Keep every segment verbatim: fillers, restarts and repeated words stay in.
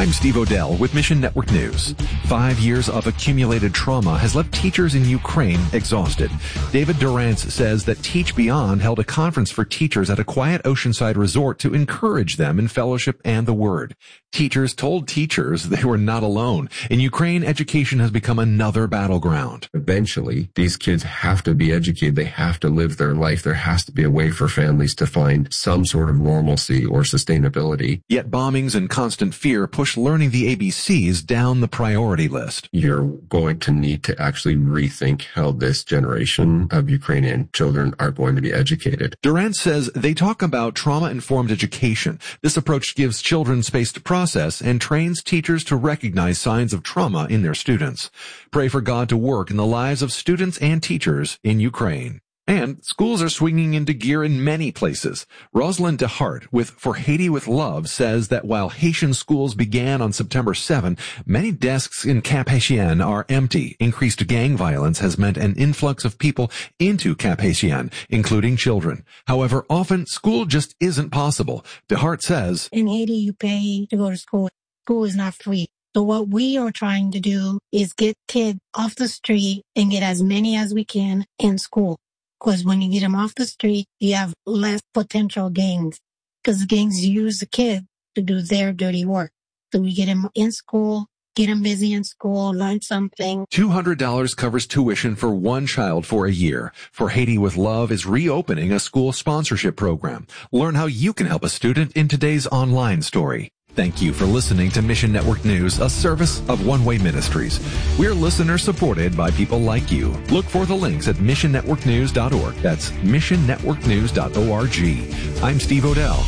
I'm Steve Odell with Mission Network News. Five years of accumulated trauma has left teachers in Ukraine exhausted. David Durrance says that Teach Beyond held a conference for teachers at a quiet oceanside resort to encourage them in fellowship and the Word. Teachers told teachers they were not alone. In Ukraine, education has become another battleground. Eventually, these kids have to be educated. They have to live their life. There has to be a way for families to find some sort of normalcy or sustainability. Yet bombings and constant fear push learning the A B Cs down the priority list. You're going to need to actually rethink how this generation of Ukrainian children are going to be educated. Durrance says they talk about trauma-informed education. This approach gives children space to process and trains teachers to recognize signs of trauma in their students. Pray for God to work in the lives of students and teachers in Ukraine. And schools are swinging into gear in many places. Rosalind DeHart with For Haiti with Love says that while Haitian schools began on September seventh, many desks in Cap Haitien are empty. Increased gang violence has meant an influx of people into Cap Haitien, including children. However, often school just isn't possible. DeHart says, in Haiti, you pay to go to school. School is not free. So what we are trying to do is get kids off the street and get as many as we can in school. Because when you get them off the street, you have less potential gangs. Because the gangs use the kids to do their dirty work. So we get them in school, get them busy in school, learn something. two hundred dollars covers tuition for one child for a year. For Haiti with Love is reopening a school sponsorship program. Learn how you can help a student in today's online story. Thank you for listening to Mission Network News, a service of One Way Ministries. We're listener supported by people like you. Look for the links at mission network news dot org. That's mission network news dot org. I'm Steve Odell.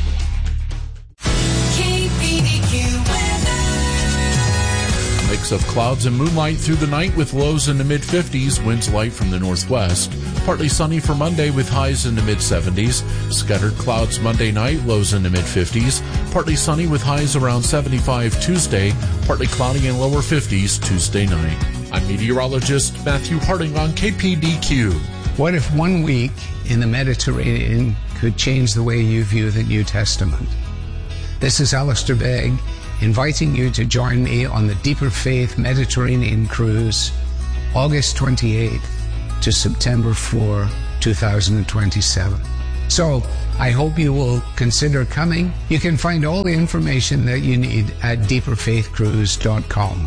Mix of clouds and moonlight through the night with lows in the mid fifties, winds light from the northwest. Partly sunny for Monday with highs in the mid seventies. Scattered clouds Monday night, lows in the mid fifties. Partly sunny with highs around seventy-five Tuesday. Partly cloudy in lower fifties Tuesday night. I'm meteorologist Matthew Harding on K P D Q. What if one week in the Mediterranean could change the way you view the New Testament? This is Alistair Begg, inviting you to join me on the Deeper Faith Mediterranean Cruise, August twenty-eighth to September fourth, two thousand twenty-seven. So, I hope you will consider coming. You can find all the information that you need at deeper faith cruise dot com.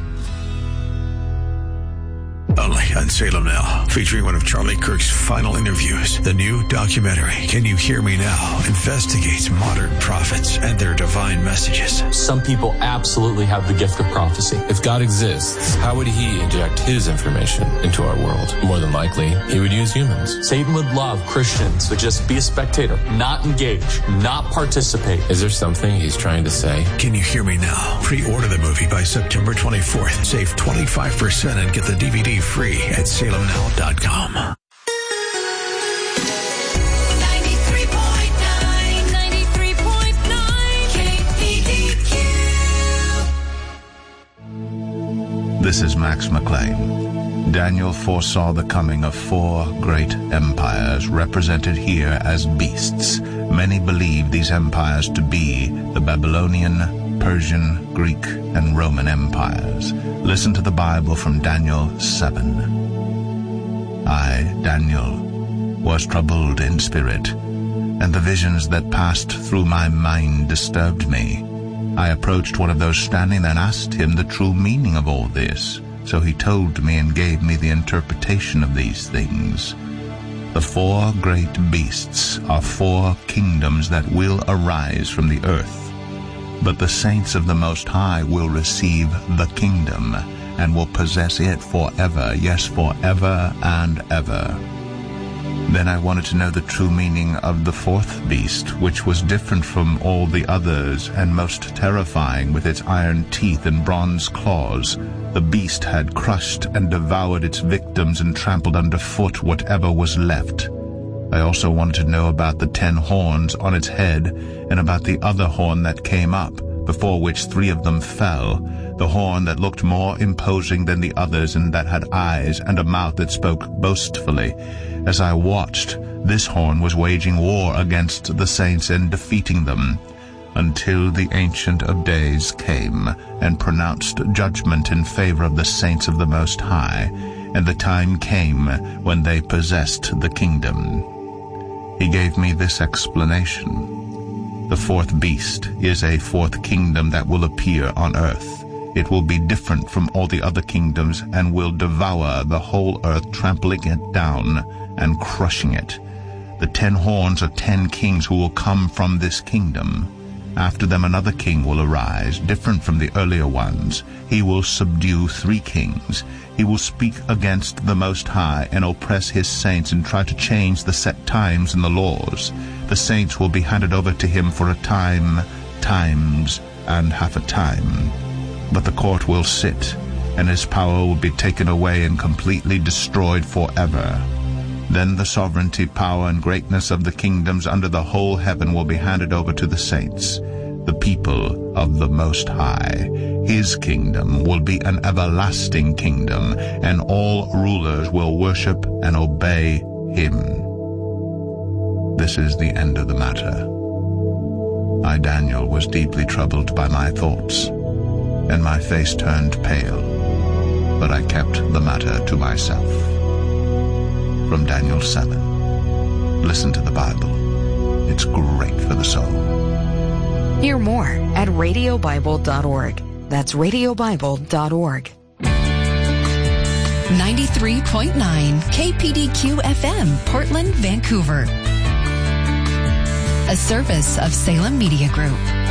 Only on Salem Now, featuring one of Charlie Kirk's final interviews. The new documentary, Can You Hear Me Now?, investigates modern prophets and their divine messages. Some people absolutely have the gift of prophecy. If God exists, how would he inject his information into our world? More than likely, he would use humans. Satan would love Christians to just be a spectator, not engage, not participate. Is there something he's trying to say? Can You Hear Me Now? Pre-order the movie by September twenty-fourth. Save twenty-five percent and get the D V D free at salem now dot com. ninety-three point nine, ninety-three point nine K P D Q. This is Max McLean. Daniel foresaw the coming of four great empires represented here as beasts. Many believe these empires to be the Babylonian, Persian, Greek, and Roman empires. Listen to the Bible from Daniel seven. I, Daniel, was troubled in spirit, and the visions that passed through my mind disturbed me. I approached one of those standing and asked him the true meaning of all this. So he told me and gave me the interpretation of these things. The four great beasts are four kingdoms that will arise from the earth. But the saints of the Most High will receive the kingdom and will possess it forever, yes, forever and ever. Then I wanted to know the true meaning of the fourth beast, which was different from all the others and most terrifying with its iron teeth and bronze claws. The beast had crushed and devoured its victims and trampled underfoot whatever was left. I also wanted to know about the ten horns on its head and about the other horn that came up, before which three of them fell, the horn that looked more imposing than the others and that had eyes and a mouth that spoke boastfully. As I watched, this horn was waging war against the saints and defeating them. until the Ancient of Days came and pronounced judgment in favor of the saints of the Most High, and the time came when they possessed the kingdom. He gave me this explanation. The fourth beast is a fourth kingdom that will appear on earth. It will be different from all the other kingdoms and will devour the whole earth, trampling it down and crushing it. The ten horns are ten kings who will come from this kingdom. After them another king will arise, different from the earlier ones. He will subdue three kings. He will speak against the Most High and oppress his saints and try to change the set times and the laws. The saints will be handed over to him for a time, times, and half a time. But the court will sit, and his power will be taken away and completely destroyed forever. Then the sovereignty, power, and greatness of the kingdoms under the whole heaven will be handed over to the saints, the people of the Most High. His kingdom will be an everlasting kingdom, and all rulers will worship and obey him. This is the end of the matter. I, Daniel, was deeply troubled by my thoughts, and my face turned pale, but I kept the matter to myself. From Daniel seven. Listen to the Bible. It's great for the soul. Hear more at radio bible dot org. That's radio bible dot org. ninety-three point nine K P D Q F M, Portland, Vancouver. A service of Salem Media Group.